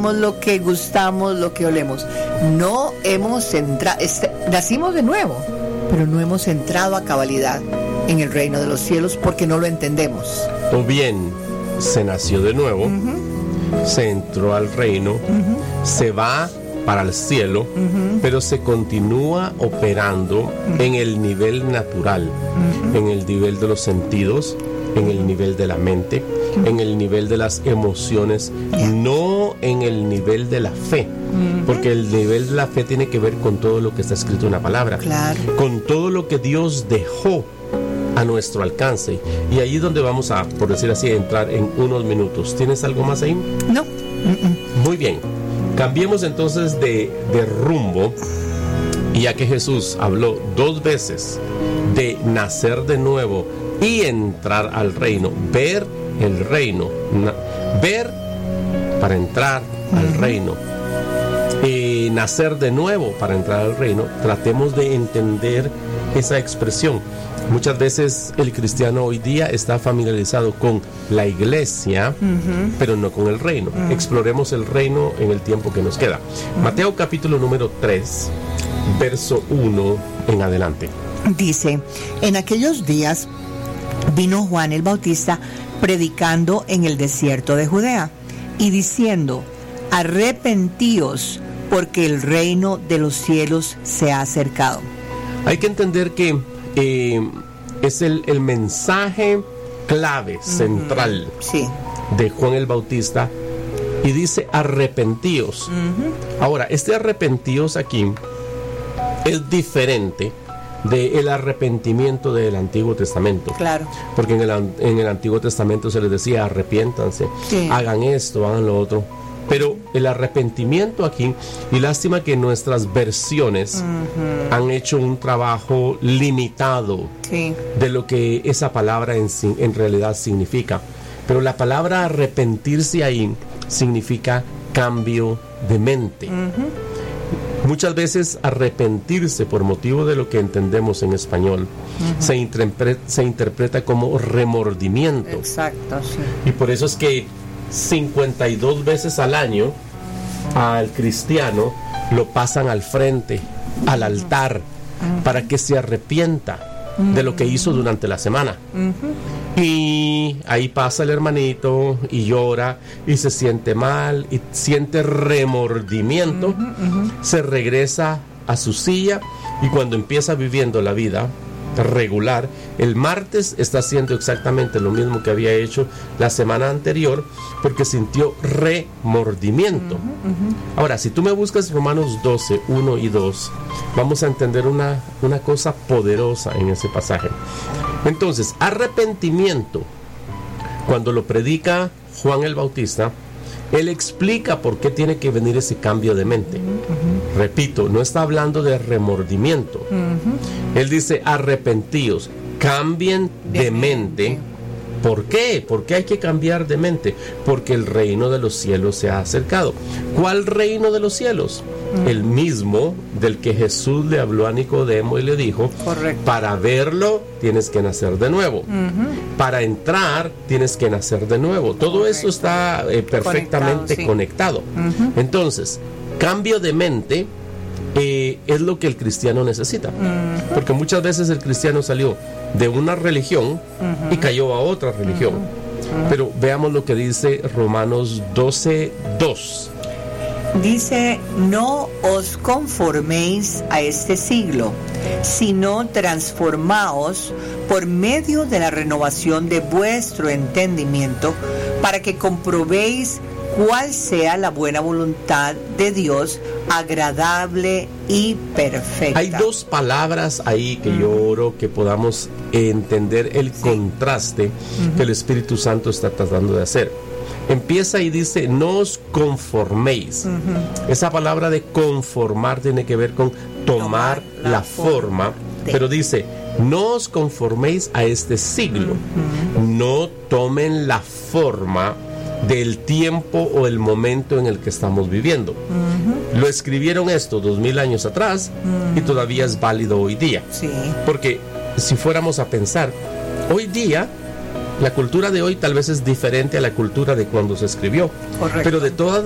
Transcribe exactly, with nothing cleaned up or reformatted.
lo que gustamos, lo que olemos. No hemos entrado, este, nacimos de nuevo, pero no hemos entrado a cabalidad en el reino de los cielos porque no lo entendemos. O bien se nació de nuevo, uh-huh. se entró al reino, uh-huh. se va para el cielo, uh-huh. pero se continúa operando uh-huh. en el nivel natural, uh-huh. en el nivel de los sentidos, en el nivel de la mente, uh-huh. en el nivel de las emociones, yeah. no en el nivel de la fe, uh-huh. porque el nivel de la fe tiene que ver con todo lo que está escrito en la palabra, claro. con todo lo que Dios dejó a nuestro alcance, y ahí es donde vamos a, por decir así, entrar en unos minutos. ¿Tienes algo más ahí? No. Uh-uh. Muy bien, cambiemos entonces de, de rumbo, y ya que Jesús habló dos veces de nacer de nuevo y entrar al reino, ver el reino, na, ver para entrar uh-huh. al reino, y nacer de nuevo para entrar al reino, tratemos de entender esa expresión. Muchas veces el cristiano hoy día está familiarizado con la iglesia, uh-huh. pero no con el reino. Uh-huh. Exploremos el reino en el tiempo que nos queda. Uh-huh. Mateo capítulo número tres, verso uno en adelante. Dice, en aquellos días vino Juan el Bautista predicando en el desierto de Judea y diciendo, arrepentíos porque el reino de los cielos se ha acercado. Hay que entender que eh, es el, el mensaje clave, uh-huh. central sí. de Juan el Bautista, y dice arrepentíos. Uh-huh. Ahora, este arrepentíos aquí es diferente del arrepentimiento del Antiguo Testamento. Claro. Porque en el, en el Antiguo Testamento se les decía arrepiéntanse, sí. hagan esto, hagan lo otro. Pero el arrepentimiento aquí, y lástima que nuestras versiones uh-huh. han hecho un trabajo limitado sí. de lo que esa palabra en, en realidad significa. Pero la palabra arrepentirse ahí significa cambio de mente. Uh-huh. Muchas veces arrepentirse, por motivo de lo que entendemos en español, uh-huh. se, interpreta, se interpreta como remordimiento. Exacto, sí. Y por eso es que cincuenta y dos veces al año al cristiano lo pasan al frente, al altar, uh-huh. para que se arrepienta uh-huh. de lo que hizo durante la semana. Uh-huh. Y ahí pasa el hermanito y llora y se siente mal y siente remordimiento, uh-huh. Uh-huh. se regresa a su silla, y cuando empieza viviendo la vida regular, el martes está haciendo exactamente lo mismo que había hecho la semana anterior, porque sintió remordimiento. Uh-huh, uh-huh. Ahora, si tú me buscas Romanos doce, uno y dos, vamos a entender una, una cosa poderosa en ese pasaje. Entonces, arrepentimiento, cuando lo predica Juan el Bautista, él explica por qué tiene que venir ese cambio de mente. Uh-huh. Repito, no está hablando de remordimiento. Uh-huh. Él dice, arrepentíos, cambien de, de mente. mente. ¿Por qué? ¿Por qué hay que cambiar de mente? Porque el reino de los cielos se ha acercado. ¿Cuál reino de los cielos? Uh-huh. El mismo del que Jesús le habló a Nicodemo y le dijo, correcto, para verlo tienes que nacer de nuevo. Uh-huh. Para entrar tienes que nacer de nuevo. Todo correcto. Eso está eh, perfectamente conectado. Sí. conectado. Uh-huh. Entonces, cambio de mente eh, es lo que el cristiano necesita. Uh-huh. Porque muchas veces el cristiano salió de una religión uh-huh. y cayó a otra religión. Uh-huh. Pero veamos lo que dice Romanos doce, dos. Dice, no os conforméis a este siglo, sino transformaos por medio de la renovación de vuestro entendimiento, para que comprobéis cuál sea la buena voluntad de Dios, agradable y perfecta. Hay dos palabras ahí que mm. yo oro que podamos entender el sí. contraste mm-hmm. que el Espíritu Santo está tratando de hacer. Empieza y dice, no os conforméis. Uh-huh. Esa palabra de conformar tiene que ver con tomar, tomar la, la forma, de... pero dice, no os conforméis a este siglo. Uh-huh. No tomen la forma del tiempo o el momento en el que estamos viviendo. Uh-huh. Lo escribieron esto dos mil años atrás uh-huh. y todavía es válido hoy día. Sí. Porque si fuéramos a pensar, hoy día la cultura de hoy tal vez es diferente a la cultura de cuando se escribió. Correcto. Pero de todas